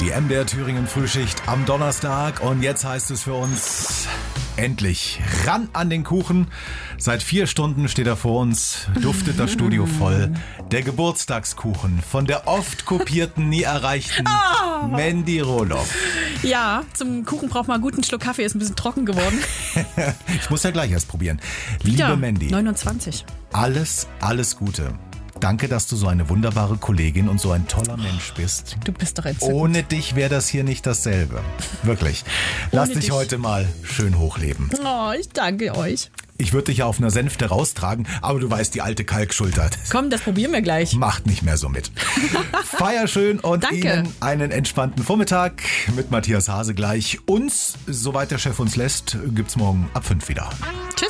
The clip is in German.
Die MDR Thüringen Frühschicht am Donnerstag und jetzt heißt es für uns endlich ran an den Kuchen. Seit 4 Stunden steht er vor uns, duftet das Studio voll. Der Geburtstagskuchen von der oft kopierten, nie erreichten Mandy Rohloff. Ja, zum Kuchen braucht man einen guten Schluck Kaffee, ist ein bisschen trocken geworden. Ich muss ja gleich erst probieren. Wieder, Liebe Mandy, 29. alles Gute. Danke, dass du so eine wunderbare Kollegin und so ein toller Mensch bist. Du bist doch entzückend. Ohne dich wäre das hier nicht dasselbe. Wirklich. Lass dich heute mal schön hochleben. Oh, ich danke euch. Ich würde dich ja auf einer Sänfte raustragen, aber du weißt, die alte Kalkschulter. Komm, das probieren wir gleich. Macht nicht mehr so mit. Feier schön und Danke. Ihnen einen entspannten Vormittag mit Matthias Hase gleich. Uns, soweit der Chef uns lässt, gibt's morgen ab 5 wieder. Tschüss.